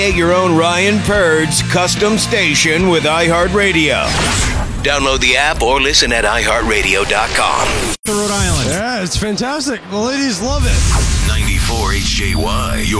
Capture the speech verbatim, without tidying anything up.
Create your own Ryan Purd's custom station with iHeartRadio. Download the app or listen at i heart radio dot com. Rhode Island. Yeah, it's fantastic. The ladies love it. ninety-four H J Y.